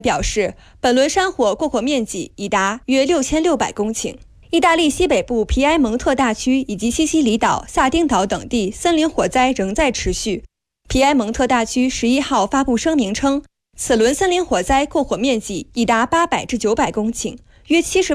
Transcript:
表示，本轮山火过火面积已达约6600公顷。意大利西北部皮埃蒙特大区以及西西里岛、萨丁岛等地森林火灾仍在持续。皮埃蒙特大区11号发布声明称，此轮森林火灾过火面积已达800至900公顷，约70